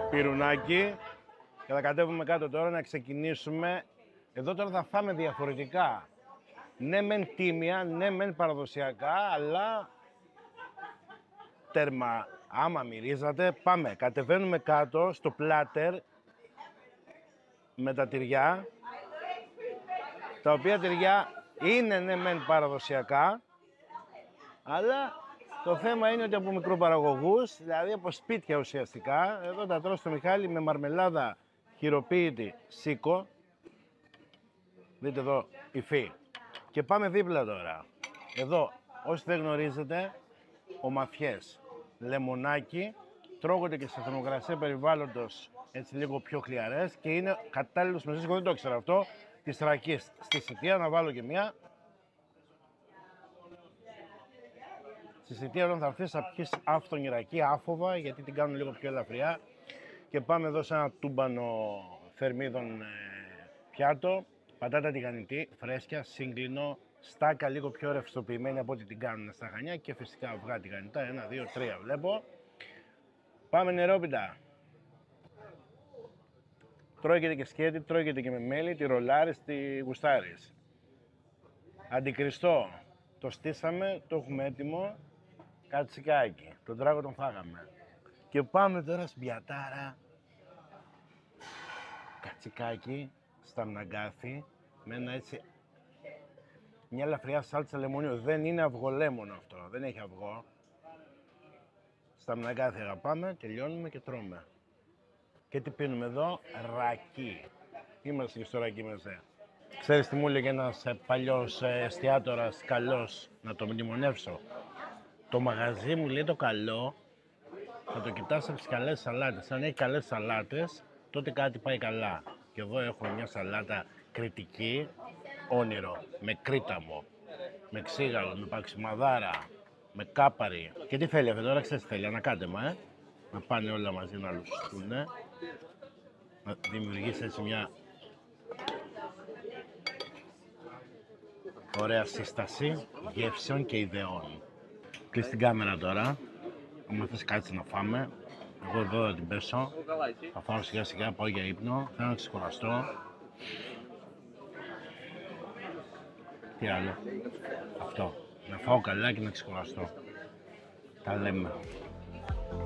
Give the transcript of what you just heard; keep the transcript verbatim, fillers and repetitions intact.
πυρουνάκι και θα κατέβουμε κάτω τώρα να ξεκινήσουμε. Εδώ τώρα θα φάμε διαφορετικά. Ναι μεν τίμια, ναι μεν παραδοσιακά, αλλά τέρμα. Άμα μυρίζατε, πάμε. Κατεβαίνουμε κάτω στο πλάτερ με τα τυριά, τα οποία τυριά είναι ναι μεν παραδοσιακά, αλλά το θέμα είναι ότι από μικροπαραγωγούς, δηλαδή από σπίτια ουσιαστικά, εδώ τα τρώω στο Μιχάλη με μαρμελάδα χειροποίητη σίκο. Δείτε εδώ υφή. Και πάμε δίπλα τώρα. Εδώ, όσοι δεν γνωρίζετε, ομαφιές, λεμονάκι, τρώγονται και σε θερμοκρασία περιβάλλοντος έτσι λίγο πιο χλιαρές και είναι κατάλληλος με ζύσκο, δεν το ήξερα αυτό, της Θρακής. Στη Σιτία να βάλω και μία. Στη Σιτία όταν θα έρθεις θα πιεις αυτονηρακή, άφοβα, γιατί την κάνουν λίγο πιο ελαφριά. Και πάμε εδώ σε ένα τούμπανο θερμίδων ε, πιάτο. Πατάτα τηγανιτή, φρέσκια, σύγκλινο, στάκα λίγο πιο ρευστοποιημένη από ό,τι την κάνουν στα Χανιά και φυσικά αυγά τηγανιτά, ένα, δύο, τρία βλέπω. Πάμε νερόπιτα. Τρώγεται και σκέτη, τρώγεται και με μέλι, τη ρολάρεις, τη γουστάρεις. Αντικριστό, το στήσαμε, το έχουμε έτοιμο. Κατσικάκι, τον τράγο τον φάγαμε. Και πάμε τώρα στην πιατάρα. Κατσικάκι, σταμναγκάθι, με ένα έτσι, μια ελαφριά σάλτσα λεμονίου. Δεν είναι αυγολέμονο αυτό, δεν έχει αυγό. Σταμναγκάθι αγαπάμε, τελειώνουμε και τρώμε. Και τι πίνουμε εδώ, ρακί. Είμαστε και στο ρακί μέσα. Ξέρεις τι μου έλεγε ένας παλιός εστιατόρας καλός, να το μνημονεύσω. Το μαγαζί μου λέει το καλό, θα το κοιτάς από τις καλές σαλάτες. Αν έχει καλές σαλάτες, τότε κάτι πάει καλά. Και εδώ έχω μια σαλάτα κρητική, όνειρο, με κρίταμο, με ξύγαλο, με παξιμαδάρα, με κάπαρι. Και τι θέλει αυτό τώρα, ξέρεις τι θέλει, ανακάτεμα, ε. Να πάνε όλα μαζί να λουστούν, ε. Να δημιουργήσει έτσι μια ωραία σύσταση γεύσεων και ιδεών. Κλείς την κάμερα τώρα, άμα θες κάτσε να φάμε. Εγώ εδώ θα την πέσω, θα φάω σιγά σιγά, πάω για ύπνο, θέλω να ξεκουραστώ. Τι άλλο, αυτό, να φάω καλά και να ξεκουραστώ. Τα λέμε.